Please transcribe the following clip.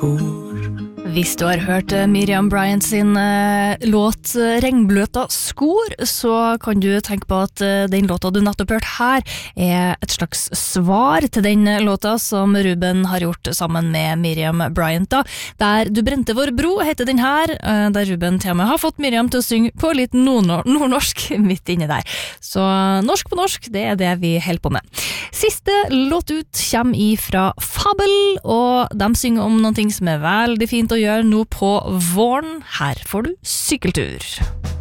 Hvis du har hørt Miriam Bryant sin låt Regnbløta skor, så kan du tenke på at den låta du nettopp hørt her et slags svar til den låta som Ruben har gjort sammen med Miriam Bryant da. Der du brente vår bro heter den her, der Ruben til og med har fått Miriam til å synge på litt nordnorsk midt inne der. Så norsk på norsk, det det vi holder på med. Siste låt ut kommer ifra Fabel, og de synger om noe som veldig fint å gjøre nå på våren. Her får du sykkeltur.